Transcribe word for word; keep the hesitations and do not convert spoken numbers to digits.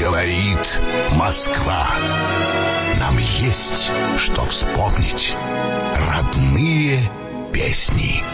Говорит Москва. Нам есть что вспомнить. Родные песни.